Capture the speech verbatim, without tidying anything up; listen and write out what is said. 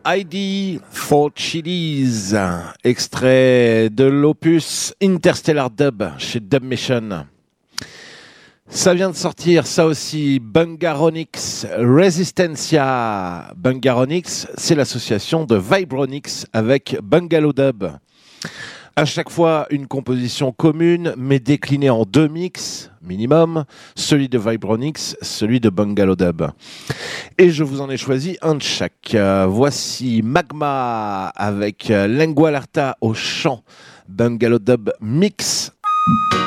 I D for Chili's, extrait de l'opus Interstellar Dub chez Dub Mission. Ça vient de sortir, ça aussi, Bungaronix Resistencia. Bungaronix, c'est l'association de Vibronix avec Bungalow Dub. À chaque fois, une composition commune, mais déclinée en deux mix minimum, celui de Vibronix, celui de Bungalow Dub. Et je vous en ai choisi un de chaque. Euh, voici Magma avec Lingua Larta au chant, Bungalow Dub Mix.